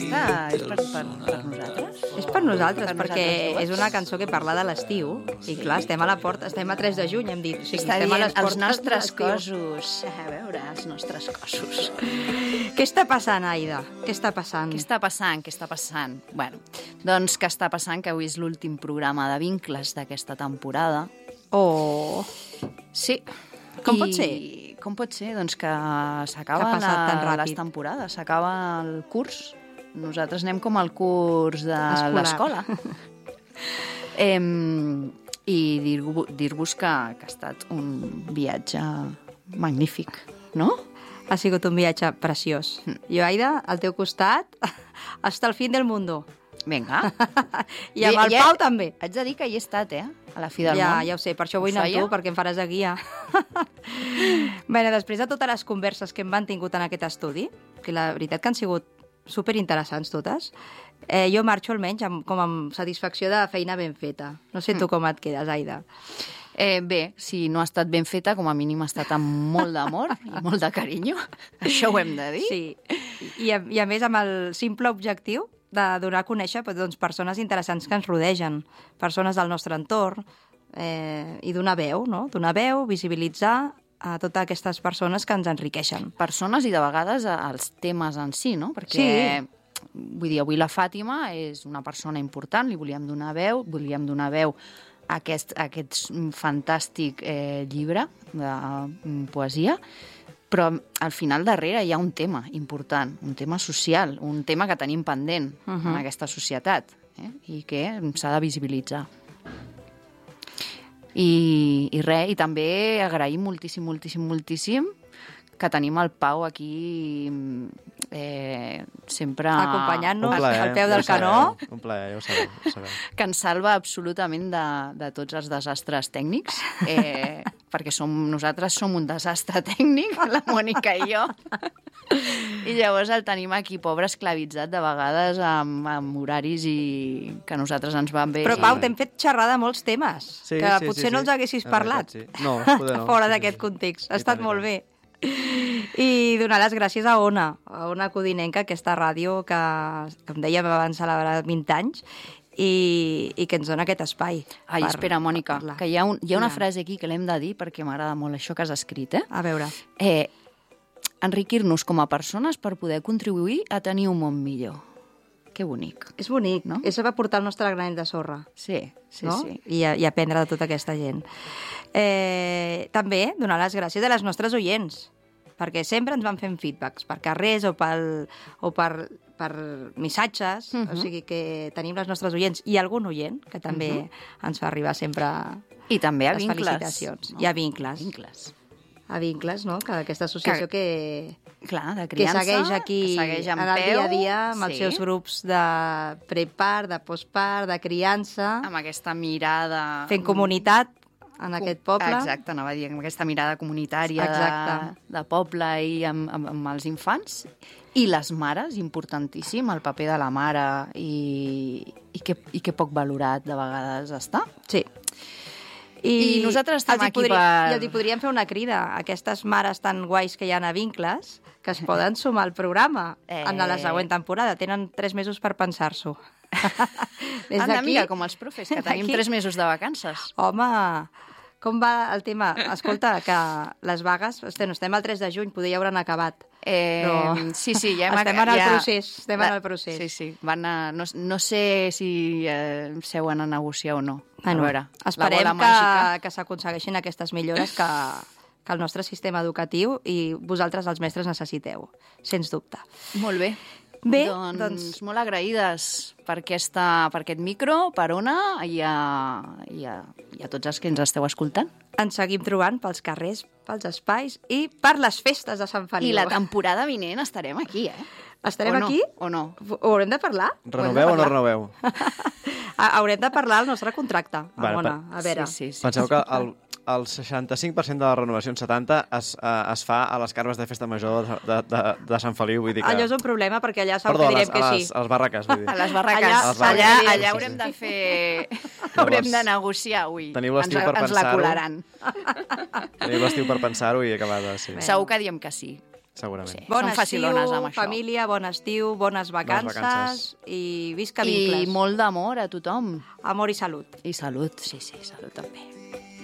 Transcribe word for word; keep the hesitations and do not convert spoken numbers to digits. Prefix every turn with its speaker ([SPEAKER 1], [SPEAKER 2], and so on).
[SPEAKER 1] Aquesta és per, per, per nosaltres?
[SPEAKER 2] És per nosaltres,
[SPEAKER 1] Per
[SPEAKER 2] perquè
[SPEAKER 1] nosaltres
[SPEAKER 2] és una cançó que parla de l'estiu. I clar, estem a la porta, estem a tres de juny, hem dit. O sigui,
[SPEAKER 1] Està
[SPEAKER 2] estem a
[SPEAKER 1] dient
[SPEAKER 2] les
[SPEAKER 1] els
[SPEAKER 2] portes
[SPEAKER 1] nostres
[SPEAKER 2] de l'estiu.
[SPEAKER 1] cossos. A veure, els nostres cossos.
[SPEAKER 2] Què està passant, Aida? Què està passant?
[SPEAKER 1] Què està passant? Què està passant? Bueno, doncs què està passant? Que avui és l'últim programa de Vincles d'aquesta temporada.
[SPEAKER 2] Oh,
[SPEAKER 1] Sí.
[SPEAKER 2] Com
[SPEAKER 1] I
[SPEAKER 2] pot ser?
[SPEAKER 1] Com pot ser? Doncs que
[SPEAKER 2] Que ha
[SPEAKER 1] s'acaben
[SPEAKER 2] passat tan
[SPEAKER 1] la,
[SPEAKER 2] ràpid.
[SPEAKER 1] les temporades, s'acaba el curs. Nosaltres anem com al curs de
[SPEAKER 2] Escolar.
[SPEAKER 1] l'escola. Em, I dir-vos dir que, que ha estat un viatge magnífic, no?
[SPEAKER 2] ha sigut un viatge preciós. Jo, Aida, al teu costat, hasta el fin del mundo.
[SPEAKER 1] Vinga.
[SPEAKER 2] I amb el
[SPEAKER 1] Ja-
[SPEAKER 2] Pau també.
[SPEAKER 1] Haig de dir que hi he estat, eh? A la fi del
[SPEAKER 2] Ja,
[SPEAKER 1] món.
[SPEAKER 2] ja ho sé, per això vull
[SPEAKER 1] Ho
[SPEAKER 2] anar amb
[SPEAKER 1] feia?
[SPEAKER 2] tu, perquè em faràs de guia. Bé, després de totes les converses que hem mantingut en aquest estudi, que la veritat que han sigut superinteressants totes, eh, jo marxo almenys amb, com amb satisfacció de feina ben feta. No sé tu com et quedes, Aida.
[SPEAKER 1] Eh, bé, si no ha estat ben feta, com a mínim ha estat amb molt d'amor i molt de carinyo. Això ho hem de dir.
[SPEAKER 2] Sí, i a, i a més amb el simple objectiu de donar a conèixer doncs, persones interessants que ens rodegen, persones del nostre entorn, eh, i donar veu, no? Donar veu, visibilitzar a totes aquestes persones que ens enriqueixen.
[SPEAKER 1] Persones i de vegades eh, els temes en si, no? Perquè,
[SPEAKER 2] Sí.
[SPEAKER 1] vull dir, avui la Fàtima és una persona important, li volíem donar veu, volíem donar veu a aquest, a aquest fantàstic eh, llibre de mm, poesia, però al final darrere hi ha un tema important, un tema social, un tema que tenim pendent uh -huh. en aquesta societat, eh? I que s'ha de visibilitzar. I, i res, i també agrair moltíssim, moltíssim, moltíssim que tenim el Pau aquí eh, sempre
[SPEAKER 2] Acompanyant-nos
[SPEAKER 3] Un plaer,
[SPEAKER 2] al peu
[SPEAKER 3] ja
[SPEAKER 2] del
[SPEAKER 3] ho sabeu,
[SPEAKER 2] canó.
[SPEAKER 3] Un plaer, ja ho sabeu. Ja ho sabeu.
[SPEAKER 1] que ens salva absolutament de, de tots els desastres tècnics, eh, perquè som, nosaltres som un desastre tècnic, la Mònica i jo, i llavors el tenim aquí, pobre, esclavitzat de vegades amb, amb horaris i que a nosaltres ens van bé.
[SPEAKER 2] Però, Pau, t'hem fet xerrar de molts temes,
[SPEAKER 3] Sí,
[SPEAKER 2] que
[SPEAKER 3] sí,
[SPEAKER 2] potser
[SPEAKER 3] sí,
[SPEAKER 2] no
[SPEAKER 3] sí.
[SPEAKER 2] els haguessis
[SPEAKER 3] És
[SPEAKER 2] parlat.
[SPEAKER 3] veritat, sí. No, poder no.
[SPEAKER 2] Fora
[SPEAKER 3] Sí, sí,
[SPEAKER 2] d'aquest
[SPEAKER 3] sí.
[SPEAKER 2] context.
[SPEAKER 3] I
[SPEAKER 2] Ha estat
[SPEAKER 3] tant, i
[SPEAKER 2] molt
[SPEAKER 3] tant.
[SPEAKER 2] bé. I donar les gràcies a Ona, a Ona Codinenca, aquesta ràdio que, com dèiem abans, celebra vint anys, i, i que ens dona aquest espai.
[SPEAKER 1] Ai,
[SPEAKER 2] per-
[SPEAKER 1] espera, Mònica,
[SPEAKER 2] per parlar.
[SPEAKER 1] que hi ha, un, hi ha una
[SPEAKER 2] Ja.
[SPEAKER 1] frase aquí que l'hem de dir perquè m'agrada molt això que has escrit, eh?
[SPEAKER 2] A veure,
[SPEAKER 1] eh enriquir-nos com a persones per poder contribuir a tenir un món millor. Que bonic.
[SPEAKER 2] és bonic,
[SPEAKER 1] No?
[SPEAKER 2] no? És aportar el nostre granet de sorra.
[SPEAKER 1] Sí, sí,
[SPEAKER 2] no?
[SPEAKER 1] sí.
[SPEAKER 2] I, a- i aprendre de tota aquesta gent. Eh, també donar les gràcies a les nostres oients, perquè sempre ens van fent feedbacks per carrers o, pel, o per, per missatges, uh
[SPEAKER 1] Mhm.
[SPEAKER 2] -huh. o sigui que tenim les nostres oients i algun oient que també uh -huh. ens fa arribar sempre
[SPEAKER 1] I també a
[SPEAKER 2] les
[SPEAKER 1] vincles.
[SPEAKER 2] felicitacions. I a vincles.
[SPEAKER 1] Vincles.
[SPEAKER 2] A vincles, no? Que aquesta associació que,
[SPEAKER 1] Clar, de
[SPEAKER 2] que
[SPEAKER 1] criança.
[SPEAKER 2] segueix aquí
[SPEAKER 1] que segueix en
[SPEAKER 2] en el
[SPEAKER 1] peu,
[SPEAKER 2] dia a dia amb els
[SPEAKER 1] sí,
[SPEAKER 2] seus grups de prepart, de postpart, de criança,
[SPEAKER 1] amb aquesta mirada...
[SPEAKER 2] fent comunitat en aquest poble.
[SPEAKER 1] Exacte, anava a dir, amb aquesta mirada comunitària
[SPEAKER 2] Exacte.
[SPEAKER 1] de, de poble i amb, amb, amb els infants. I les mares, importantíssim, el paper de la mare i, i, que, i que poc valorat de vegades està.
[SPEAKER 2] Sí.
[SPEAKER 1] I nosaltres estem
[SPEAKER 2] els hi
[SPEAKER 1] aquí
[SPEAKER 2] podri...
[SPEAKER 1] per-
[SPEAKER 2] I els hi podríem fer una crida a aquestes mares tan guais que hi ha a Vincles que es poden sumar al programa
[SPEAKER 1] Eh.
[SPEAKER 2] en la següent temporada. Tenen tres mesos per pensar-s'ho. Des
[SPEAKER 1] Anda,
[SPEAKER 2] d'aquí-
[SPEAKER 1] mira, com els profes, que tenim
[SPEAKER 2] d'aquí-
[SPEAKER 1] tres mesos de vacances.
[SPEAKER 2] Home, com va el tema? Escolta, que les vagues, estem, estem al tres de juny, poder ja hauran acabat.
[SPEAKER 1] Eh,
[SPEAKER 2] Però
[SPEAKER 1] sí, sí, ja hem
[SPEAKER 2] estem
[SPEAKER 1] ac-
[SPEAKER 2] en el
[SPEAKER 1] ja-
[SPEAKER 2] procés, estem
[SPEAKER 1] la-
[SPEAKER 2] en el procés.
[SPEAKER 1] Sí, sí, van a, no, no sé si eh, seuen a negociar o no.
[SPEAKER 2] Bueno,
[SPEAKER 1] a veure,
[SPEAKER 2] esperem
[SPEAKER 1] la bola màgica.
[SPEAKER 2] que, que s'aconsegueixin aquestes millores que, que el nostre sistema educatiu i vosaltres, els mestres, necessiteu, sens dubte.
[SPEAKER 1] Molt bé.
[SPEAKER 2] Bé,
[SPEAKER 1] doncs,
[SPEAKER 2] doncs-
[SPEAKER 1] molt agraïdes per, aquesta, per aquest micro, per Ona i a, i, a, i a tots els que ens esteu escoltant.
[SPEAKER 2] Ens seguim trobant pels carrers, pels espais i per les festes de Sant Feliu.
[SPEAKER 1] I la temporada vinent estarem aquí, eh?
[SPEAKER 2] Estarem
[SPEAKER 1] o no,
[SPEAKER 2] aquí?
[SPEAKER 1] O no?
[SPEAKER 2] Ho haurem de parlar?
[SPEAKER 3] Renoveu o no renoveu?
[SPEAKER 2] Ha- Haurem de parlar el nostre contracte.
[SPEAKER 3] Bueno,
[SPEAKER 2] Bona, a veure.
[SPEAKER 1] Sí, sí, sí.
[SPEAKER 3] Penseu que el, el seixanta-cinc per cent de les renovacions setanta es, eh, es fa a les carves de festa major de, de, de, de Sant Feliu. Vull dir que...
[SPEAKER 2] Allò és un problema perquè allà segur
[SPEAKER 3] Perdó,
[SPEAKER 2] que
[SPEAKER 3] a les,
[SPEAKER 2] direm que
[SPEAKER 3] a
[SPEAKER 2] sí.
[SPEAKER 3] les, a les barraques, vull dir.
[SPEAKER 1] A les barraques.
[SPEAKER 2] Allà-
[SPEAKER 1] Allà,
[SPEAKER 3] les barraques.
[SPEAKER 1] allà,
[SPEAKER 3] Sí, sí,
[SPEAKER 1] allà
[SPEAKER 3] sí,
[SPEAKER 1] haurem
[SPEAKER 3] sí.
[SPEAKER 1] de fer... haurem de negociar avui.
[SPEAKER 3] Teniu l'estiu
[SPEAKER 1] Ens la-
[SPEAKER 3] per
[SPEAKER 1] Ens la
[SPEAKER 3] pensar-ho.
[SPEAKER 1] colaran.
[SPEAKER 3] Teniu l'estiu per pensar-ho i acabar de... Sí.
[SPEAKER 1] Segur que diem que sí.
[SPEAKER 3] Segurament.
[SPEAKER 1] Sí.
[SPEAKER 2] Bon
[SPEAKER 1] Són facilones
[SPEAKER 2] estiu,
[SPEAKER 1] amb això.
[SPEAKER 2] família, bon estiu, bones vacances,
[SPEAKER 3] vacances.
[SPEAKER 2] i visca
[SPEAKER 1] I
[SPEAKER 2] vincles.
[SPEAKER 1] molt d'amor a tothom.
[SPEAKER 2] Amor i salut.
[SPEAKER 1] I salut, sí, sí, salut també.